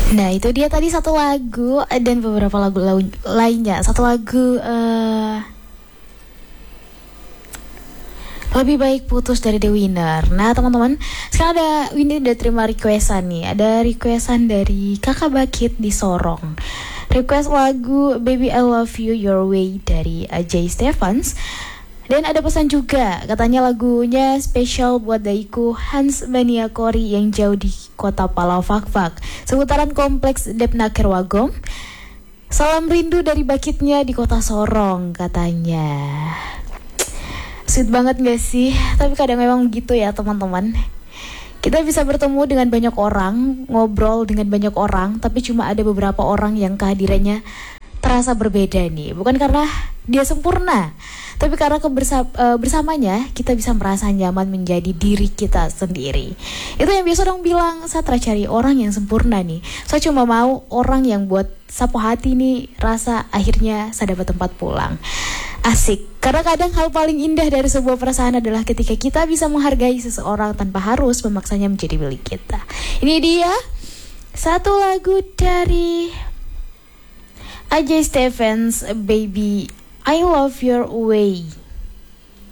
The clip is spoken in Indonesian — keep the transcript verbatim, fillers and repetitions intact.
Nah itu dia tadi satu lagu dan beberapa lagu lau- lainnya. Satu lagu uh, Lebih Baik Putus dari The Winner. Nah teman-teman, sekarang ada Winnie udah terima requestan nih. Ada requestan dari Kakak Bakit di Sorong. Request lagu Baby I Love You Your Way dari Ajay Stevens. Dan ada pesan juga, katanya lagunya spesial buat daiku Hans Baniakori yang jauh di kota Palau Fakfak, seputaran kompleks Depnaker Wagom. Salam rindu dari Bakitnya di kota Sorong, katanya. Sweet banget gak sih? Tapi kadang memang gitu ya teman-teman. Kita bisa bertemu dengan banyak orang, ngobrol dengan banyak orang, tapi cuma ada beberapa orang yang kehadirannya terasa berbeda nih. Bukan karena dia sempurna, tapi karena kebersa- uh, bersamanya kita bisa merasa nyaman menjadi diri kita sendiri. Itu yang biasa orang bilang, Satra cari orang yang sempurna nih. Saya cuma mau orang yang buat sapu hati nih, rasa akhirnya saya dapat tempat pulang. Asik, karena kadang hal paling indah dari sebuah perasaan adalah ketika kita bisa menghargai seseorang tanpa harus memaksanya menjadi milik kita. Ini dia satu lagu dari Ajay Stevens, Baby I Love Your Way.